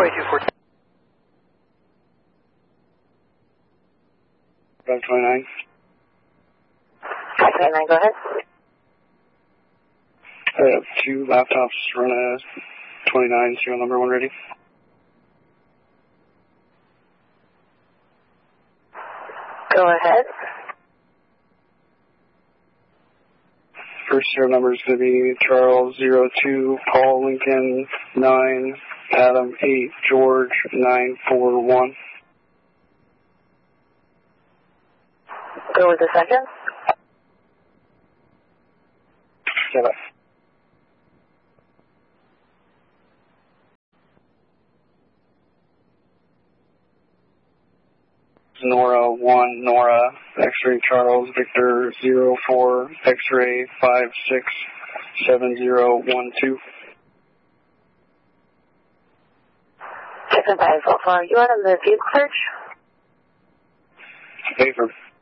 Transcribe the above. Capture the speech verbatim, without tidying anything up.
twenty-two fourteen. five twenty-nine. five twenty-nine, go ahead. I have two laptops run at twenty-nine, serial number one ready. Go ahead. First serial number is going to be Charles zero two, Paul Lincoln nine, Adam eight, George nine four one. Go with the second. Stand by. Nora one, Nora, X-ray Charles, Victor zero four, X-ray five six seven zero one two. Second by Alpha, you want to the vehicle search? Paper.